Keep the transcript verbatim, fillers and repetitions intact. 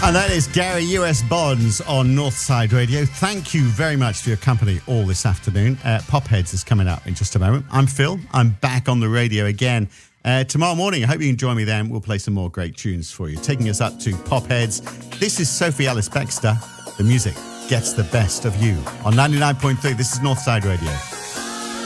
And that is Gary U S Bonds on Northside Radio. Thank you very much for your company all this afternoon. Uh, Popheads is coming up in just a moment. I'm Phil. I'm back on the radio again uh, tomorrow morning. I hope you can join me then. We'll play some more great tunes for you. Taking us up to Popheads. This is Sophie Ellis-Bextor. The music gets the best of you on ninety-nine point three. This is Northside Radio.